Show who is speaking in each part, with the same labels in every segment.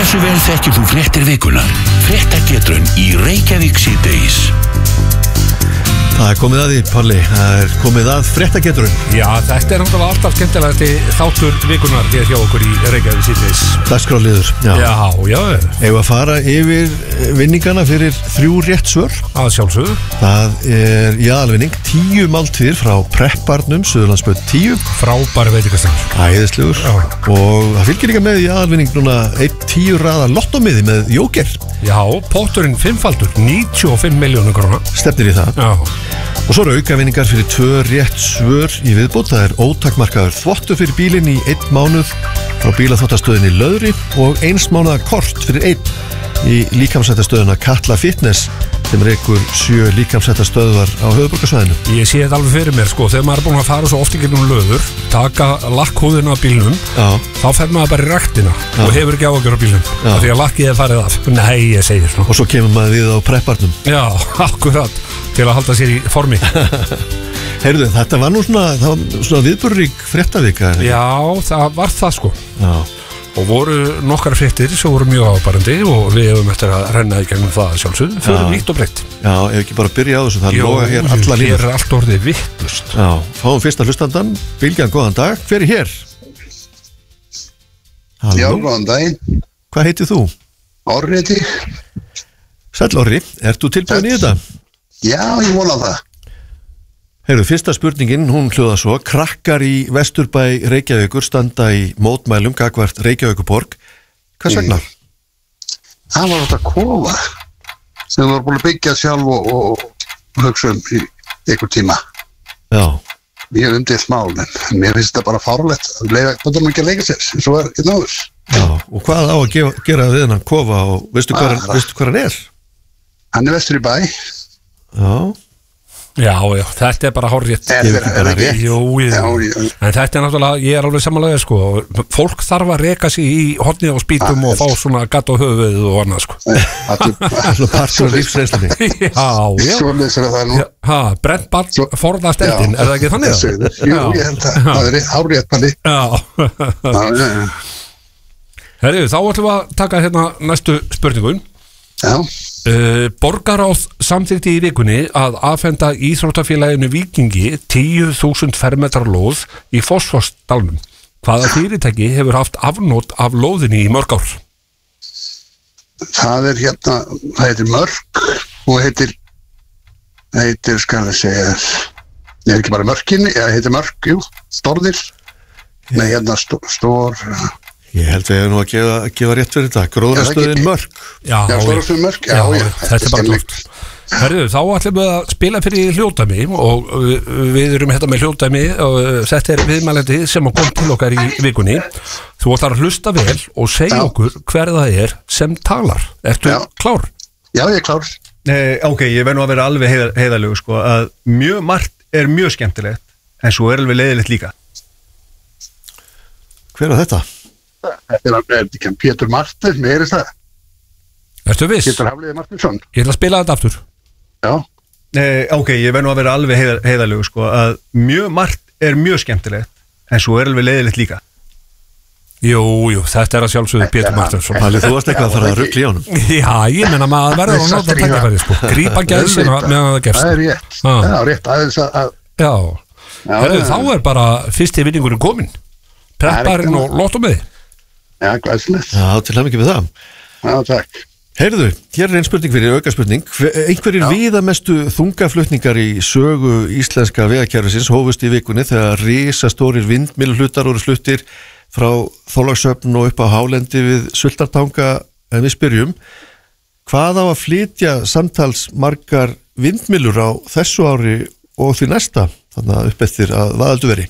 Speaker 1: Hversu vel þekkir þú fréttir vikunar? Fréttagetrun í Reykjavík síðdegis.
Speaker 2: Það komið að því, Palli, það komið að fréttagetrun.
Speaker 3: Já, þetta náttúrulega alltaf skemmtilegasti þáttur vikunar hér hjá okkur í Reykjavík síðdegis.
Speaker 2: Dagskrárliður, já.
Speaker 3: Já.
Speaker 2: Eigum að fara yfir vinningana fyrir 3 rétt svör.
Speaker 3: Að sjálfsögðu.
Speaker 2: Það aðalvinning 10 máltíðir frá Prepparnum, Suðurlandsbraut 10.
Speaker 3: Frábæri veitingastæður.
Speaker 2: Æðislegur. Og það fylgir líka með í aðalvinning núna 10 raða lottómiði með Jóker.
Speaker 3: Já, potturinn 5-faldur, 95 milljónir króna.
Speaker 2: Stefnir í það.
Speaker 3: Já.
Speaker 2: Og svo eru aukavinningar fyrir 2 rétt svör í viðbót. Það ótakmarkaður þvottur fyrir bílinn í 1 mánuð frá bílaþvottastöðinni Löðri og 1 mánaða kort fyrir 1 í líkamsrættastöðuna Katla Fitness sem rekur 7 líkamsrættastöðvar á höfuðborgarsvæðinu.
Speaker 3: Ég sé þetta alveg fyrir mér, sko, þegar maður búin að fara svo oft í gegnum Löður, taka lakkhúðina á bílnum, þá fer maður bara í ræktina og hefur ekki áhyggjur á bílnum, af því að lakkið farið af. Nei, ég segir svona.
Speaker 2: Og svo kemur maður við á Prepparnum.
Speaker 3: Já, akkurat, til að halda sér í formi.
Speaker 2: Heyrðu, þetta var nú svona viðburðrík fréttavika.
Speaker 3: Já, það var það, sko.
Speaker 2: Já.
Speaker 3: Og voru nokkar fréttir sem voru mjög ábærandi og við hefum eftir að renna í gegnum það sjálfsögðu, fyrir vítt og breytt.
Speaker 2: Já, ef ekki bara byrja á þessu, það loga hér alla línu.
Speaker 3: Hér allt orðið vittlust.
Speaker 2: Já, fáum fyrsta hlustandan, Bylgjan, góðan dag, hver hér? Halló?
Speaker 4: Já, góðan daginn.
Speaker 2: Hvað heitir þú?
Speaker 4: Orri heiti.
Speaker 2: Sæll Orri, ert þú tilbúin í þetta?
Speaker 4: Já, ég vona það.
Speaker 2: Heyrðu, fyrsta spurningin, hún hljóða svo: krakkar í Vesturbæ Reykjavíkur standa í mótmælum gagnvart Reykjavíkurborg. Hvers vegna?
Speaker 4: Það var þetta kofa sem við vorum búin að byggja sjálf og hugsa í einhver tíma.
Speaker 2: Já.
Speaker 4: Ég umdeilt mál, en mér finnst þetta bara fárlegt að þetta ekki að leika sér, svo er ekki náður.
Speaker 2: Já, og hvað á að gera við hennan kofa og veistu hvað hann er?
Speaker 4: Hann er vestur í bæ.
Speaker 2: Já.
Speaker 3: Já, þetta er bara hárrétt. Jú, en þetta er náttúrulega, ég er alveg samanlega, sko, fólk þarf að reka sig í horni og spýtum og fá svona gatt á höfuð og annað, sko.
Speaker 2: Svona partur af lífsreynslunni.
Speaker 3: Já.
Speaker 4: Svoleiðis er það nú.
Speaker 3: Brennt barn forðast eldinn, er það ekki þannig það?
Speaker 4: Jú, ég held að það er hárrétt, Palli.
Speaker 3: Já. Herðu, þá ætlum við að taka hérna næstu spurningun.
Speaker 4: Já.
Speaker 3: Borgarráð samþykkti í vikunni að afhenda íþróttafélaginu Víkingi 10.000 fermetrar lóð í Fossvogsdalnum. Hvaða fyrirtæki hefur haft afnót af lóðinni í mörg ár?
Speaker 4: Það er hérna, það heitir Mörk og heitir skal ég segja, ég er ekki bara Mörkinni, það heitir Mörk, jú, Stórðir, nei hérna Stór.
Speaker 2: Ég held við nú að gefa rétt fyrir þetta. Gróðrastöðin Mörk.
Speaker 4: Já, Gróðrastöðin Mörk, já.
Speaker 3: Þetta er bara klart. Herðu, þá ætlum við að spila fyrir hljóðdæmi og við erum hérna með hljóðdæmi og þetta er viðmælandi sem kom til okkar í vikunni. Þú ætlar að hlusta vel og segja okkur hver það er sem talar. Ertu klár?
Speaker 4: Já, ég er klár.
Speaker 5: Ok, ég verð nú að vera alveg heiðarlegur, sko, að mjög margt er mjög skemmtilegt en svo er alveg leiðilegt líka.
Speaker 2: Hver er þetta?
Speaker 4: Þetta er ekki Pétur Martins, mér er það.
Speaker 3: Ertu viss?
Speaker 4: Pétur Hafliði Martinsson.
Speaker 3: Ég ætla að spila þetta aftur.
Speaker 4: Já.
Speaker 5: Ok, ég verð nú að vera alveg heiðarlegur, sko, að mjög margt er mjög skemmtilegt en svo er alveg leiðilegt líka.
Speaker 3: Jú, þetta er að sjálfsögðu Pétur Martinsson.
Speaker 2: Palli, þú varst eitthvað að fara að rugla í honum.
Speaker 3: Já, ég menna maður verður að nota tækifæri, sko. Grípa gæðsina meðan það gefst.
Speaker 4: Það er rétt. Já, rétt.
Speaker 3: Já. Herðu, þá er bara fyrsti vinningurinn kominn. Prepparinn og lottómiði.
Speaker 4: Já, glæsilegt.
Speaker 2: Já, til hamingju með það.
Speaker 4: Já, takk.
Speaker 2: Heyrðu, hér er einn spurning fyrir aukaspurning. Einhverjir viðamestu þungaflutningar í sögu íslenska vegakerfisins hófust í vikunni þegar risastórir vindmylluhlutar voru fluttir frá Þorlákshöfn og upp á hálendi við Sultartanga. En við spyrjum, hvað á að flytja samtals margar vindmyllur á þessu ári og því næsta, þannig að upp eftir að vaðaldu veri?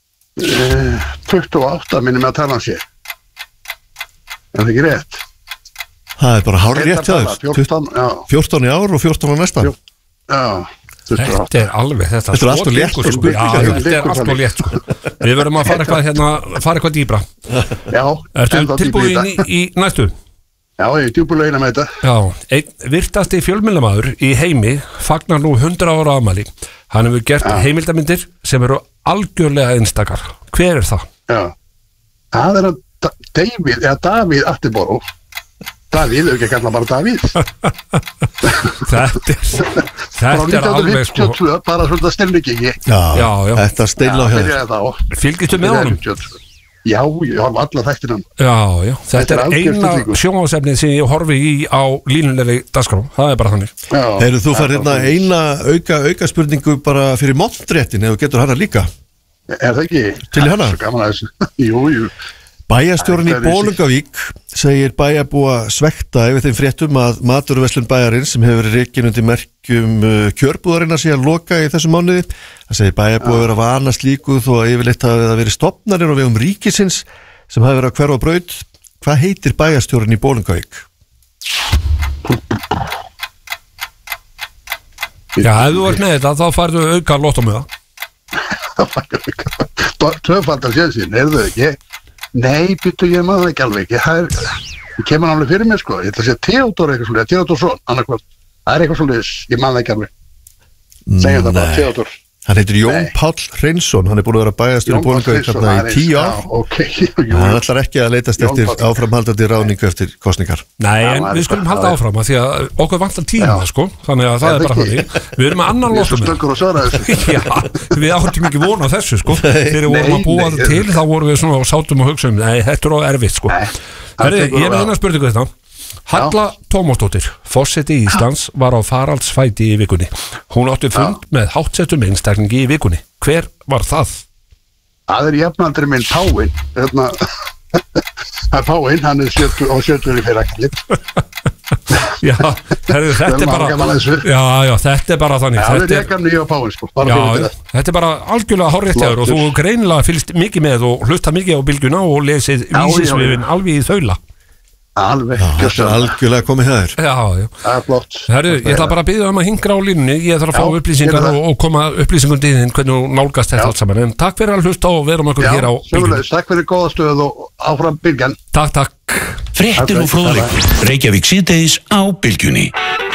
Speaker 4: 28 minnum að tala sér. Er það ekki rétt?
Speaker 2: Það er bara hárið rétt hjá þér. 14 í ár og 14 á næsta.
Speaker 4: Já.
Speaker 3: Þetta er alveg þetta.
Speaker 2: Þetta er allt og létt og
Speaker 3: spurningar. Þetta er allt og létt, sko. Við verðum að fara eitthvað dýbra.
Speaker 4: Já.
Speaker 3: Ertu tilbúin í næstu?
Speaker 4: Já, ég er djúpulega eina með þetta.
Speaker 3: Já, einn virtasti fjölmiðlamaður í heimi fagnar nú 100 ára afmæli. Hann hefur gert heimildamindir sem eru algjörlega einstakar. Hver er það?
Speaker 4: Já, það er Davíð Attenborough Davíð, ekki að kalla bara Davíð.
Speaker 3: Þetta er alveg sko.
Speaker 4: 1952, bara svona steinleikingi.
Speaker 3: Já.
Speaker 2: Þetta steila á hjá þér.
Speaker 3: Fylgistu með honum?
Speaker 4: Já, ég horf alla þættina.
Speaker 3: Já, þetta er eina sjónvarpsefnið sem ég horfi í á línulegri dagskrá, það er bara þannig.
Speaker 2: Heyrðu, þú fær hérna eina auka spurningu bara fyrir montréttin, ef þú getur hana líka.
Speaker 4: Er það ekki?
Speaker 2: Til hana?
Speaker 4: Svo gaman að þessu. Jú.
Speaker 2: Bæjarstjórinn í Bolungavík segir bæjarbúa svekta yfir þeim fréttum að maturverslun bæjarins sem hefur verið rekin undir merkjum kjörbúðarinnar síðan loka í þessum mánuði. Það segir bæjarbúa vera vana slíku þó að yfirleitt hafi það verið stofnanir og vegum ríkisins sem hafi verið að hverfa á braut. Hvað heitir bæjarstjórinn í Bolungavík?
Speaker 3: Já, ef þú ert með þetta þá færðu auka lottum með
Speaker 4: það. Tvöfaldar séðsinn, þau ekki? Nei, býttu ég maður ekki alveg. Ég kemur alveg fyrir mér sko. Ég ætla að segja Theodor eitthvað svolítið, Theodorsson, annarkvæmt. Það er eitthvað svolítið, ég maður ekki alveg. Segjum það bara, Theodor.
Speaker 2: Hann heitir Jón Páll Hreinsson, hann er búin að vera bæjarstjóri í Bolungavík hérna í 10 ár. Hann ætlar ekki að leitast eftir áframhaldandi ráðningu eftir kosningar.
Speaker 3: Nei, en við skulum halda áfram að því að okkur vantar tíma sko, þannig að það er bara þannig. Við erum með annan lóttum. Já, við áttum ekki vona á þessu sko. Þegar við vorum að búa það til, þá vorum við svona og sátum og hugsaum, nei, þetta er erfitt sko. Ég er með eina spurningu þetta. Halla Tómasdóttir, forseti Íslands, var á faraldsfæti í vikunni. Hún átti fund með háttsettum einstaklingi í vikunni. Hver var það?
Speaker 4: Það er jafnaldri minn Páinn. Það er Páinn, hann er 70 fyrir ekkert.
Speaker 3: Já, þetta er bara þetta er bara þannig.
Speaker 4: Það er ekki mjög á Páinn sko.
Speaker 3: Þetta er bara algjörlega hárréttjaður og þú greinilega fylgst mikið með og hlusta mikið á bylgjuna og lesið vísisvifin alveg í þaula.
Speaker 4: Alveg,
Speaker 2: þetta er algjörlega komið hér.
Speaker 3: Já.
Speaker 4: Það er flott.
Speaker 3: Herru, ég ætla bara að biðja að hingra á línunni. Ég þarf að fá upplýsingar og koma upplýsingum til þín hvernig þú nálgast þetta allt saman. En takk fyrir að hlusta og verum okkur hér á bylgjunni.
Speaker 4: Takk fyrir góða stöð og áfram bylgjan.
Speaker 3: Takk.
Speaker 1: Fréttir og fróðleikur. Reykjavík síðdegis á bylgjunni.